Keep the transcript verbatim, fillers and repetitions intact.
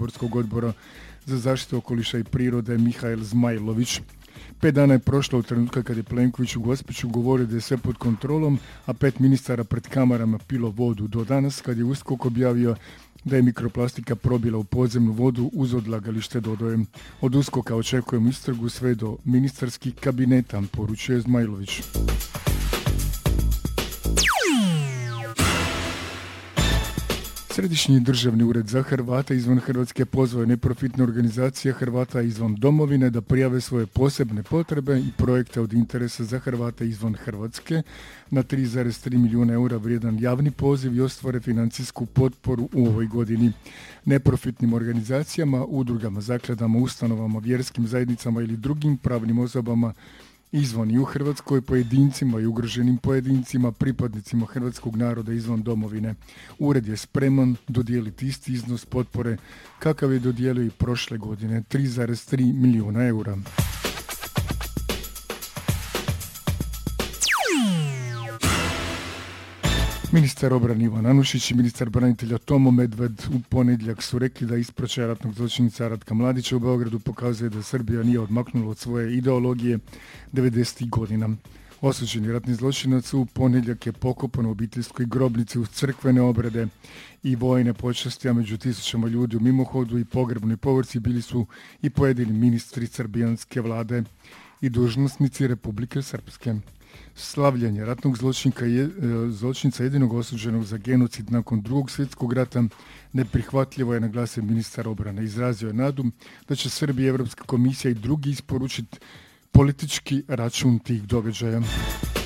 saborskog odbora za zaštitu okoliša i prirode Mihael Zmajlović. Pet dana je prošlo od trenutka kad je Plenković u Gospiću govorio da je sve pod kontrolom, a pet ministara pred kamerama pilo vodu. Do danas kad je USKOK objavio da je mikroplastika probila u podzemnu vodu uz odlagalište, dodaje. Od USKOK-a očekujemo istragu sve do ministarskih kabineta, poručuje Zmajlović. Središnji državni ured za Hrvate izvan Hrvatske pozvao neprofitne organizacije Hrvata izvan domovine da prijave svoje posebne potrebe i projekte od interesa za Hrvate izvan Hrvatske na tri zarez tri milijuna eura vrijedan javni poziv i ostvare financijsku potporu u ovoj godini. Neprofitnim organizacijama, udrugama, zakladama, ustanovama, vjerskim zajednicama ili drugim pravnim osobama izvan i u Hrvatskoj, pojedincima i ugroženim pojedincima, pripadnicima hrvatskog naroda izvan domovine. Ured je spreman dodijeliti isti iznos potpore kakav je dodijelio i prošle godine, tri zarez tri milijuna eura. Ministar obrane Ivan Anušić i ministar branitelja Tomo Medved u ponedjeljak su rekli da ispraćaj ratnog zločinca Ratka Mladića u Beogradu pokazuje da Srbija nije odmaknula od svoje ideologije devedesetih godina. Osuđeni ratni zločinac u ponedjeljak je pokopan u obiteljskoj grobnici uz crkvene obrede i vojne počasti, a među tisućama ljudi u mimohodu i pogrebnoj povorci bili su i pojedini ministri srbijanske vlade i dužnosnici Republike Srpske. Slavljanje ratnog zločinka je, zločinca jedinog osuđenog za genocid nakon drugog svjetskog rata neprihvatljivo je, naglasio ministar obrane. Izrazio je nadu da će Srbija, Evropska komisija i drugi isporučiti politički račun tih događaja.